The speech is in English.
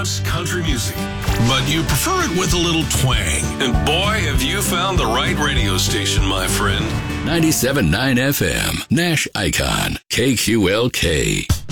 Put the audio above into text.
wants country music, but you prefer it with a little twang. And boy, have you found the right radio station, my friend. 97.9 FM, Nash Icon, KQLK.